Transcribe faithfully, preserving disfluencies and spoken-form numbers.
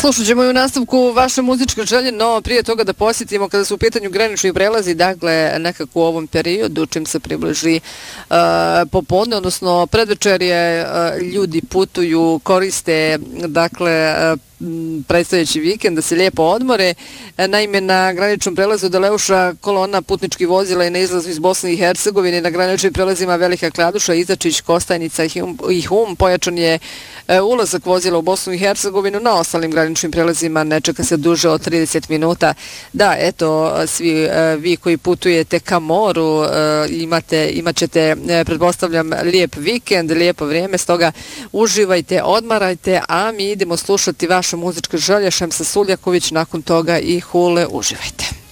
Slušat ćemo i u nastavku vaše muzičke želje, no prije toga da posjetimo kada su u pitanju granični prelazi, dakle nekako u ovom periodu čim se približi uh, popodne, odnosno predvečerje, uh, ljudi putuju, koriste dakle uh, predstavljajući vikend da se lijepo odmore. Naime, na graničnom prelazu do Leuša kolona putničkih vozila i na izlazu iz Bosne i Hercegovine. Na graničnim prelazima Velika Kladuša, Izačić, Kostajnica i Hum pojačan je ulazak vozila u Bosnu i Hercegovinu. Na ostalim graničnim prelazima ne čeka se duže od trideset minuta. Da, eto, svi vi koji putujete ka moru imate, imat ćete, pretpostavljam, lijep vikend, lijepo vrijeme, stoga uživajte, odmarajte, a mi idemo slušati vaše muzičke želje. Šemsa Suljaković, nakon toga i Hule, uživajte.